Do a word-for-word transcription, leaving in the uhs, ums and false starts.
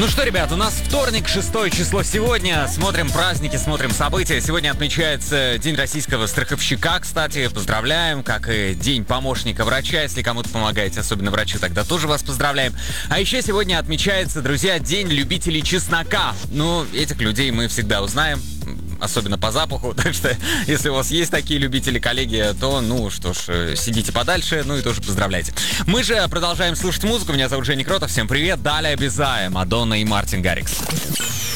Ну что, ребят, у нас вторник, шестое число сегодня. Смотрим праздники, смотрим события. Сегодня отмечается День российского страховщика, кстати. Поздравляем, как и День помощника врача. Если кому-то помогаете, особенно врачу, тогда тоже вас поздравляем. А еще сегодня отмечается, друзья, День любителей чеснока. Ну, этих людей мы всегда узнаем, особенно по запаху. Так что, если у вас есть такие любители, коллеги, то, ну что ж, сидите подальше, ну и тоже поздравляйте. Мы же продолжаем слушать музыку. Меня зовут Женя Кротов. Всем привет. Далее Безая, Мадонна и Мартин Гаррикс.